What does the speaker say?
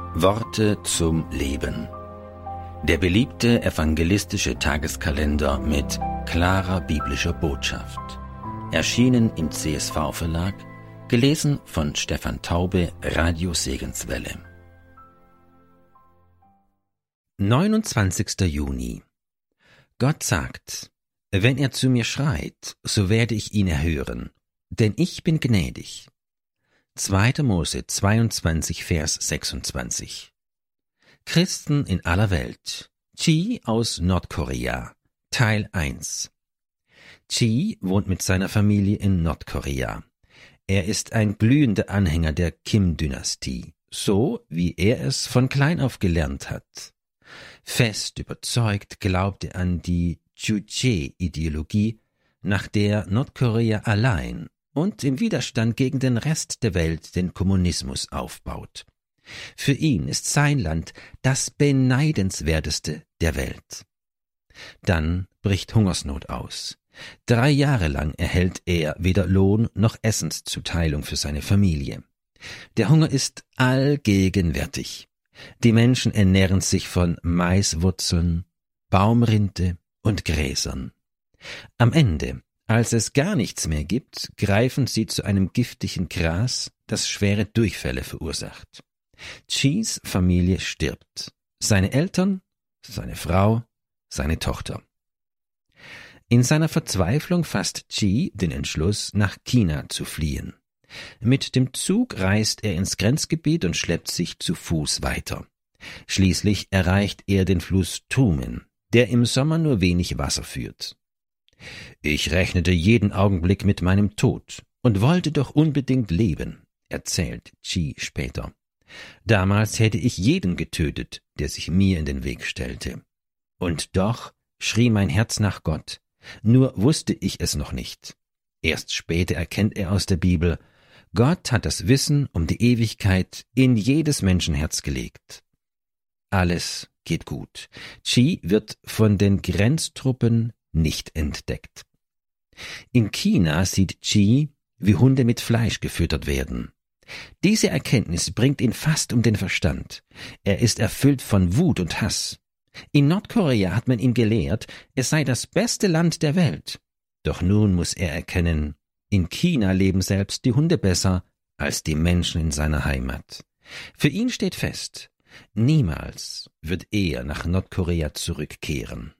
Worte zum Leben. Der beliebte evangelistische Tageskalender mit klarer biblischer Botschaft. Erschienen im CSV-Verlag, gelesen von Stefan Taube, Radio Segenswelle. 29. Juni. Gott sagt: Wenn er zu mir schreit, so werde ich ihn erhören, denn ich bin gnädig. 2. Mose 22, Vers 26. Christen in aller Welt. Chi aus Nordkorea. Teil 1. Chi wohnt mit seiner Familie in Nordkorea. Er ist ein glühender Anhänger der Kim-Dynastie, so wie er es von klein auf gelernt hat. Fest überzeugt glaubt er an die Juche-Ideologie, nach der Nordkorea allein und im Widerstand gegen den Rest der Welt den Kommunismus aufbaut. Für ihn ist sein Land das beneidenswerteste der Welt. Dann bricht Hungersnot aus. 3 Jahre lang erhält er weder Lohn noch Essenszuteilung für seine Familie. Der Hunger ist allgegenwärtig. Die Menschen ernähren sich von Maiswurzeln, Baumrinde und Gräsern. Am Ende, als es gar nichts mehr gibt, greifen sie zu einem giftigen Gras, das schwere Durchfälle verursacht. Chis Familie stirbt. Seine Eltern, seine Frau, seine Tochter. In seiner Verzweiflung fasst Chi den Entschluss, nach China zu fliehen. Mit dem Zug reist er ins Grenzgebiet und schleppt sich zu Fuß weiter. Schließlich erreicht er den Fluss Tumen, der im Sommer nur wenig Wasser führt. »Ich rechnete jeden Augenblick mit meinem Tod und wollte doch unbedingt leben«, erzählt Chi später. »Damals hätte ich jeden getötet, der sich mir in den Weg stellte. Und doch schrie mein Herz nach Gott, nur wusste ich es noch nicht. Erst später erkennt er aus der Bibel, Gott hat das Wissen um die Ewigkeit in jedes Menschenherz gelegt. Alles geht gut. Chi wird von den Grenztruppen nicht entdeckt. In China sieht Chi, wie Hunde mit Fleisch gefüttert werden. Diese Erkenntnis bringt ihn fast um den Verstand. Er ist erfüllt von Wut und Hass. In Nordkorea hat man ihn gelehrt, es sei das beste Land der Welt. Doch nun muss er erkennen, in China leben selbst die Hunde besser als die Menschen in seiner Heimat. Für ihn steht fest, niemals wird er nach Nordkorea zurückkehren.